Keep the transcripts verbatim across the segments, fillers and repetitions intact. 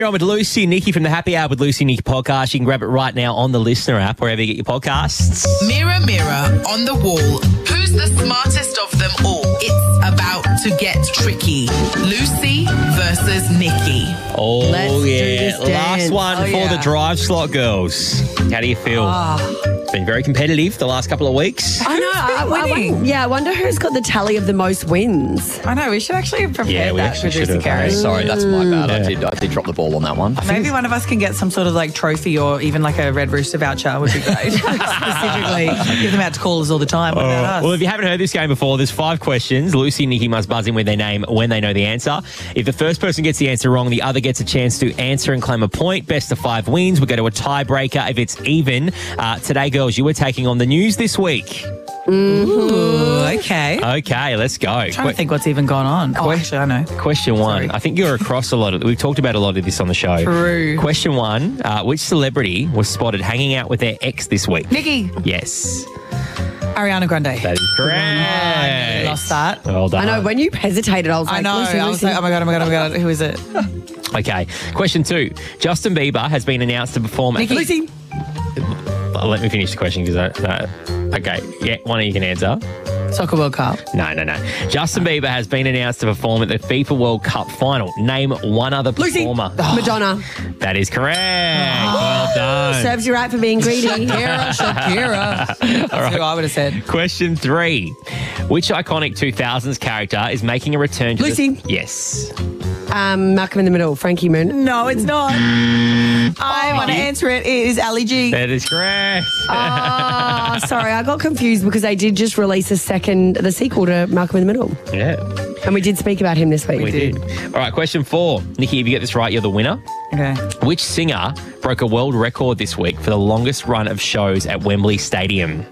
You're on with Lucy and Nikki from the Happy Hour with Lucy and Nikki podcast. You can grab it right now on the Listener app, wherever you get your podcasts. Mirror, mirror on the wall, who's the smartest of them all? It's about to get tricky. Lucy versus Nikki. Oh, Let's do yeah. this dance. Last one Oh, for yeah. the drive slot, girls. How do you feel? It's been very competitive the last couple of weeks. I know. I, I, winning? wonder- yeah, I wonder who's got the tally of the most wins. I know, we should actually have prepared Yeah, we that, actually should producer have. Gary. Sorry, that's my bad. I Yeah. did I did drop the ball on that one. Maybe one of us can get some sort of like trophy or even like a Red Rooster voucher would be great. Specifically, give them out to callers all the time. What about us? Well, if you haven't heard this game before, there's five questions. Lucy and Nikki must buzz in with their name when they know the answer. If the first person gets the answer wrong, the other gets a chance to answer and claim a point. Best of five wins. We go to a tiebreaker if it's even. Uh, today, girls, you were taking on the news this week. Ooh, okay. Okay, let's go. I'm trying to think what's even gone on. Oh, actually, I know. Question one. Sorry. I think you're across a lot of. We've talked about a lot of this on the show. True. Question one. Uh, which celebrity was spotted hanging out with their ex this week? Nikki, Yes, Ariana Grande. that is correct. I nearly lost that. Well done. I know, when you hesitated, I was like, I know. Lucy, I was Lucy. like, oh my God, oh my God, oh my God. Who is it? Okay. Question two. Justin Bieber has been announced to perform. Nikki. Lucy. Let me finish the question because I. No. Okay. Yeah. One of you can answer. Soccer World Cup. No, no, no. Justin Bieber has been announced to perform at the FIFA World Cup final. Name one other Lucy. performer. Madonna. That is correct. Well done. Serves you right for being greedy. Shakira, Shakira. That's who I would have said. Question three. Which iconic two thousands character is making a return to Lucy. The... Yes. Um, Malcolm in the Middle, Frankie Moon. No, it's not. I want to Nikki? answer it. It is Ali G. That is correct. Oh, sorry, I got confused because they did just release a second, the sequel to Malcolm in the Middle. Yeah, And we did speak about him this week. we did. All right, question four. Nikki, if you get this right, you're the winner. Okay. Which singer broke a world record this week for the longest run of shows at Wembley Stadium?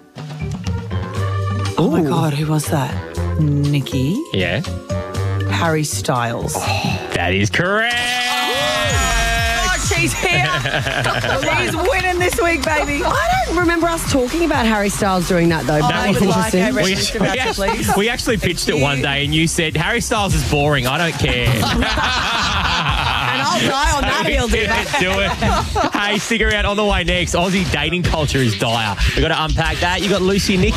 Oh my God, who was that? Nikki. Yeah, Harry Styles. that is correct. Oh, she's here. She's winning this week, baby. I don't remember us talking about Harry Styles doing that, though. I That would was like a interesting. Red We, Rooster we voucher, actually, please. we actually pitched it one day and you said, Harry Styles is boring, I don't care. And I'll die on that hill, dude. Do it. Hey, stick around. On the way next, Aussie dating culture is dire. We've got to unpack that. You got Lucy and Nikki.